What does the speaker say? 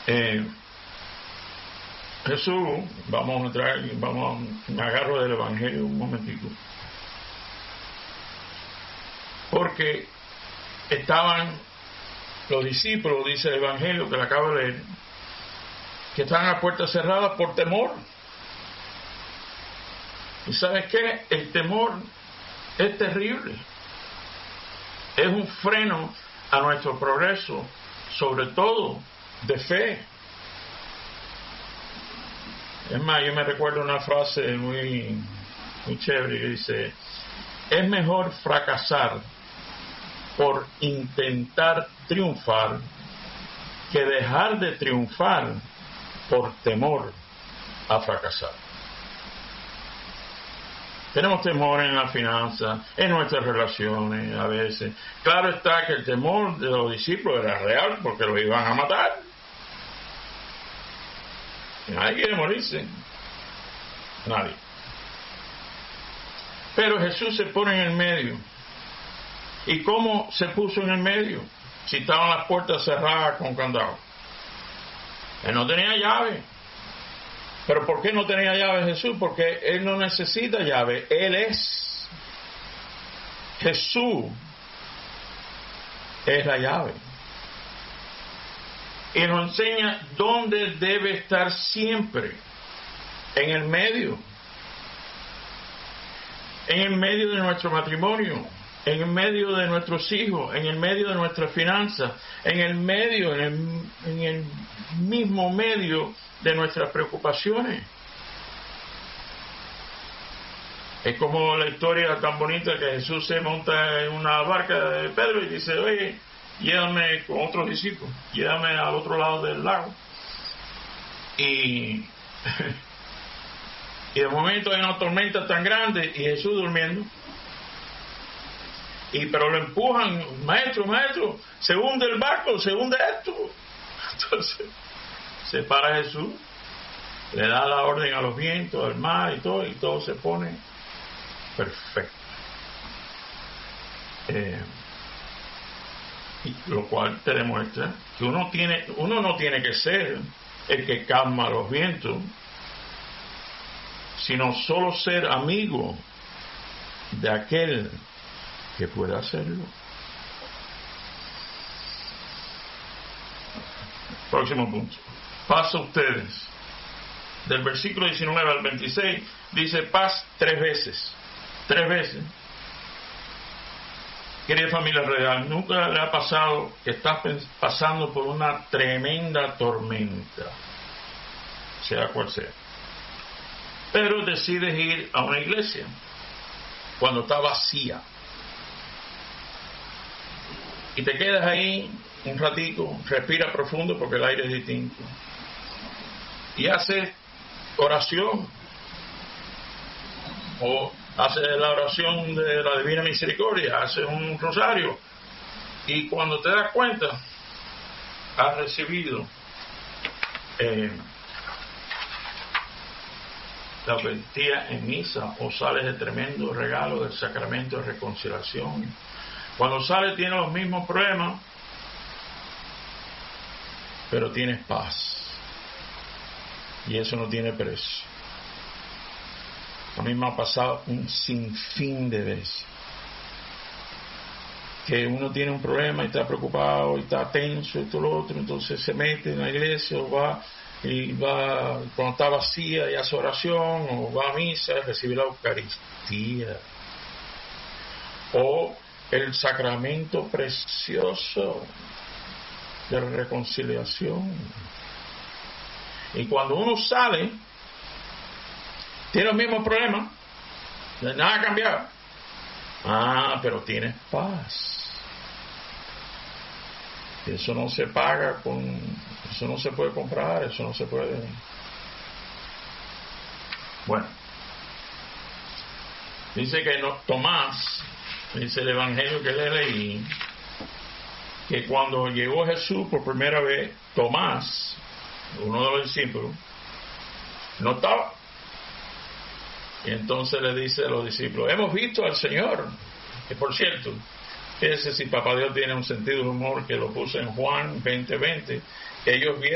Jesús, me agarro del Evangelio un momentico, porque estaban los discípulos, dice el Evangelio que le acabo de leer, que estaban a puertas cerradas por temor. ¿Y sabes qué? El temor es terrible. Es un freno a nuestro progreso, sobre todo de fe. Es más, yo me recuerdo una frase muy chévere que dice: es mejor fracasar por intentar triunfar que dejar de triunfar por temor a fracasar. Tenemos temor en la finanza, en nuestras relaciones a veces. Claro está que el temor de los discípulos era real porque los iban a matar. Nadie quiere morirse. Nadie. Pero Jesús se pone en el medio. ¿Y cómo se puso en el medio? Si estaban las puertas cerradas con candado. Él no tenía llave. ¿Pero por qué no tenía llave Jesús? Porque Él no necesita llave. Él es. Jesús es la llave. Y nos enseña dónde debe estar siempre. En el medio. En el medio de nuestro matrimonio. En el medio de nuestros hijos. En el medio de nuestras finanzas. En el medio, en el mismo medio de nuestras preocupaciones. Es como la historia tan bonita que Jesús se monta en una barca de Pedro y dice: oye, llévame con otros discípulos, llévame al otro lado del lago. Y de momento hay una tormenta tan grande y Jesús durmiendo. Pero lo empujan: maestro, se hunde el barco, se hunde esto. Entonces se para Jesús, le da la orden a los vientos, al mar y todo se pone perfecto. Lo cual te demuestra que uno no tiene que ser el que calma los vientos, sino solo ser amigo de aquel que pueda hacerlo. Próximo punto. Paz a ustedes. Del versículo 19 al 26 dice paz 3 veces. 3 veces. Querida familia real, nunca le ha pasado que estás pasando por una tremenda tormenta, sea cual sea, pero decides ir a una iglesia cuando está vacía y te quedas ahí un ratico, respira profundo porque el aire es distinto y haces oración o haces la oración de la Divina Misericordia, haces un rosario y cuando te das cuenta has recibido la Eucaristía en misa o sales de tremendo regalo del sacramento de reconciliación. Cuando sales tienes los mismos problemas, pero tienes paz. Y eso no tiene precio. A mí me ha pasado un sinfín de veces que uno tiene un problema y está preocupado y está tenso y todo lo otro, entonces se mete en la iglesia o va cuando está vacía y hace oración o va a misa y recibe la Eucaristía o el sacramento precioso de la reconciliación. Y cuando uno sale, tiene los mismos problemas, nada ha cambiado. Pero tienes paz. Eso no se paga eso no se puede comprar, eso no se puede. Bueno, dice que Tomás, dice el evangelio que le leí, que cuando llegó Jesús por primera vez, Tomás, uno de los discípulos, no estaba. Y entonces le dice a los discípulos: hemos visto al Señor. Que por cierto, fíjense si Papá Dios tiene un sentido de humor, que lo puso en Juan 20:20, que ellos vieron